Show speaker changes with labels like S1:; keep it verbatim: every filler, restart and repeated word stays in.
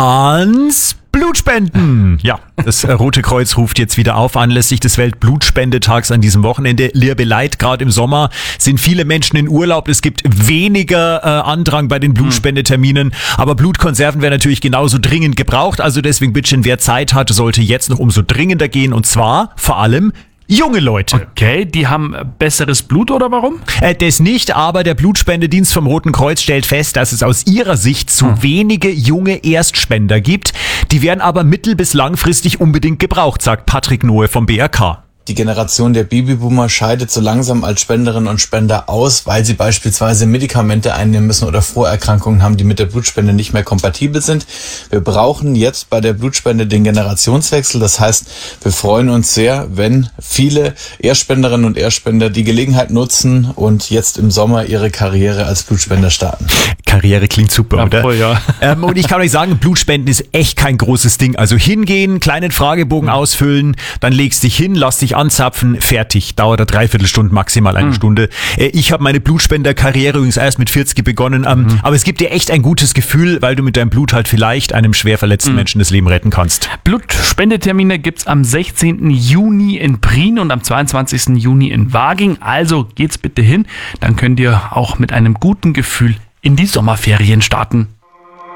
S1: ans Blutspenden. Ja, das Rote Kreuz ruft jetzt wieder auf anlässlich des Weltblutspendetags an diesem Wochenende. Liebe Leid, gerade im Sommer sind viele Menschen in Urlaub. Es gibt weniger äh, Andrang bei den Blutspendeterminen. Aber Blutkonserven werden natürlich genauso dringend gebraucht. Also deswegen bitte schön, wer Zeit hat, sollte jetzt noch umso dringender gehen. Und zwar vor allem junge Leute.
S2: Okay, die haben besseres Blut oder warum?
S1: Äh, das nicht, aber der Blutspendedienst vom Roten Kreuz stellt fest, dass es aus ihrer Sicht zu
S2: Hm.
S1: wenige junge Erstspender gibt. Die werden aber mittel- bis langfristig unbedingt gebraucht, sagt Patrick Nohe vom B R K.
S3: Die Generation der Babyboomer scheidet so langsam als Spenderinnen und Spender aus, weil sie beispielsweise Medikamente einnehmen müssen oder Vorerkrankungen haben, die mit der Blutspende nicht mehr kompatibel sind. Wir brauchen jetzt bei der Blutspende den Generationswechsel. Das heißt, wir freuen uns sehr, wenn viele Erstspenderinnen und Erstspender die Gelegenheit nutzen und jetzt im Sommer ihre Karriere als Blutspender starten.
S1: Karriere klingt super,
S2: Ja,
S1: oder?
S2: voll, ja.
S1: Ähm, und ich kann euch sagen, Blutspenden ist echt kein großes Ding. Also hingehen, kleinen Fragebogen ausfüllen, dann legst dich hin, lass dich anzapfen, fertig. Dauert eine Dreiviertelstunde, maximal eine
S2: Mhm.
S1: Stunde. Äh, ich habe meine Blutspenderkarriere übrigens erst mit vierzig begonnen. Ähm,
S2: Mhm.
S1: Aber es gibt dir echt ein gutes Gefühl, weil du mit deinem Blut halt vielleicht einem schwer verletzten
S2: Mhm.
S1: Menschen das Leben retten kannst.
S2: Blutspendetermine gibt's am sechzehnten Juni in Prien und am zweiundzwanzigsten Juni in Waging. Also geht's bitte hin, dann könnt ihr auch mit einem guten Gefühl in die Sommerferien starten.